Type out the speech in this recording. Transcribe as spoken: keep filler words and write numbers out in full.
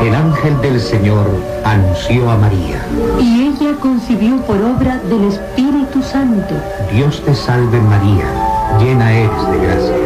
el ángel del Señor anunció a María. Y ella concibió por obra del Espíritu Santo. Dios te salve María, llena eres de gracia.